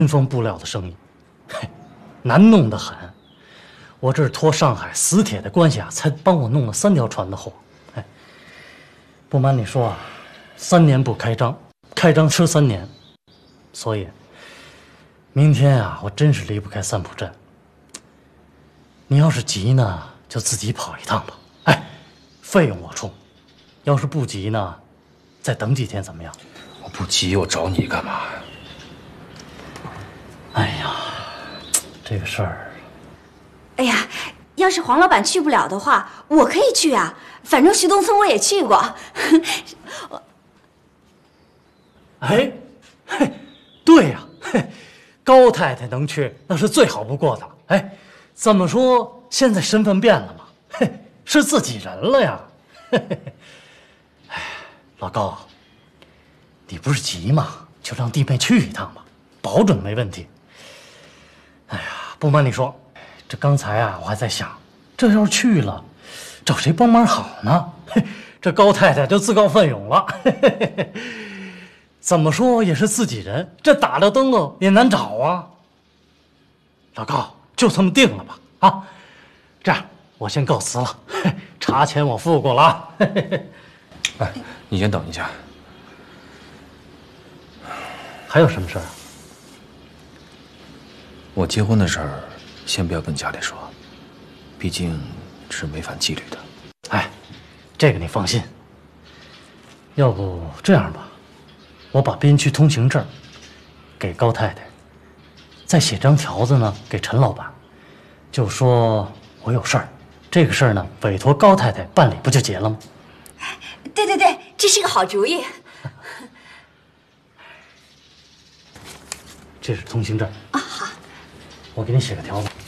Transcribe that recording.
针锋布料的生意，嘿，难弄得很。我这是托上海死铁的关系啊，才帮我弄了3条船的货。哎，不瞒你说啊，3年不开张，开张吃3年，所以明天啊，我真是离不开三浦镇。你要是急呢，就自己跑一趟吧。哎，费用我出。要是不急呢，再等几天怎么样？ 我不急，我找你干嘛呀？ 哎呀，这个事儿。 哎呀，要是黄老板去不了的话，我可以去啊。反正徐东村我也去过。 哎，嘿，对呀，嘿，高太太能去，那是最好不过的。哎，怎么说，现在身份变了嘛，嘿，是自己人了呀。嘿嘿嘿。哎，老高，你不是急吗？就让弟妹去一趟吧，保准没问题。哎呀，不瞒你说，这刚才啊，我还在想，这要是去了，找谁帮忙好呢？嘿，这高太太就自告奋勇了。嘿嘿嘿嘿，怎么说也是自己人，这打了灯笼也难找啊。老高，就这么定了吧？啊，这样我先告辞了，茶钱我付过了啊。 哎，你先等一下。 还有什么事儿啊？ 我结婚的事儿，先不要跟家里说，毕竟是违反纪律的。 哎，这个你放心。要不这样吧，我把边区通行证给高太太，再写张条子呢给陈老板，就说我有事儿，这个事儿呢委托高太太办理，不就结了吗？ 对对对，这是个好主意。 这是通行证啊，好， 我给你写个条子。